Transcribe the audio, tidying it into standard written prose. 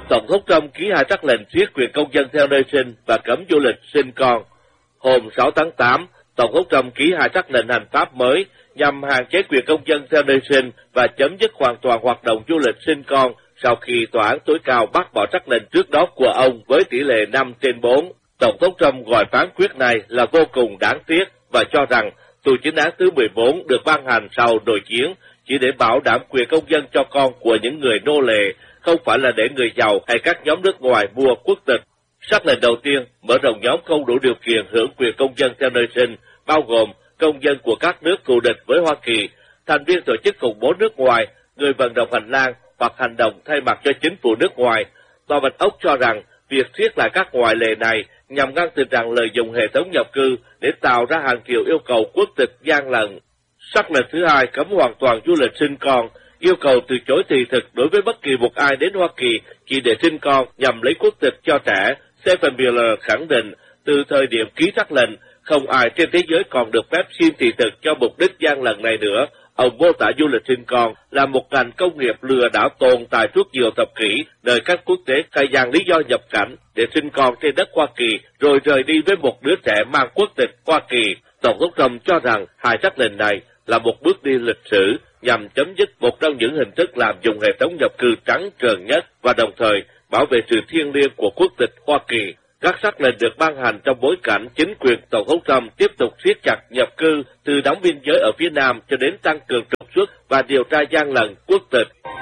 Tổng thống Trump ký 2 sắc lệnh siết quyền công dân theo nơi sinh và cấm du lịch sinh con. Hôm 6 tháng 8, Tổng thống Trump ký 2 sắc lệnh hành pháp mới nhằm hạn chế quyền công dân theo nơi sinh và chấm dứt hoàn toàn hoạt động du lịch sinh con sau khi tòa án tối cao bác bỏ sắc lệnh trước đó của ông với tỷ lệ 5/4. Tổng thống Trump gọi phán quyết này là vô cùng đáng tiếc và cho rằng tù chính án thứ 14 được ban hành sau nội chiến chỉ để bảo đảm quyền công dân cho con của những người nô lệ, không phải là để người giàu hay các nhóm nước ngoài mua quốc tịch. Sắc lệnh đầu tiên mở rộng nhóm không đủ điều kiện hưởng quyền công dân theo nơi sinh, bao gồm công dân của các nước thù địch với Hoa Kỳ, thành viên tổ chức khủng bố nước ngoài, người vận động hành lang hoặc hành động thay mặt cho chính phủ nước ngoài. Tòa Bạch Ốc cho rằng việc siết lại các ngoại lệ này nhằm ngăn tình trạng lợi dụng hệ thống nhập cư để tạo ra hàng triệu yêu cầu quốc tịch gian lận. Sắc lệnh thứ hai cấm hoàn toàn du lịch sinh con, yêu cầu từ chối thị thực đối với bất kỳ một ai đến Hoa Kỳ chỉ để sinh con nhằm lấy quốc tịch cho trẻ. Stephen Miller khẳng định từ thời điểm ký sắc lệnh, không ai trên thế giới còn được phép xin thị thực cho mục đích gian lận này nữa. Ông mô tả du lịch sinh con là một ngành công nghiệp lừa đảo tồn tại suốt nhiều thập kỷ, nơi các quốc tế khai gian lý do nhập cảnh để sinh con trên đất Hoa Kỳ rồi rời đi với một đứa trẻ mang quốc tịch Hoa Kỳ. Tổng thống Trump cho rằng 2 sắc lệnh này là một bước đi lịch sử nhằm chấm dứt một trong những hình thức lạm dụng hệ thống nhập cư trắng trợn nhất và đồng thời bảo vệ sự thiêng liêng của quốc tịch Hoa Kỳ. Các sắc lệnh được ban hành trong bối cảnh chính quyền Tổng thống Trump tiếp tục siết chặt nhập cư từ đóng biên giới ở phía Nam cho đến tăng cường trục xuất và điều tra gian lận quốc tịch.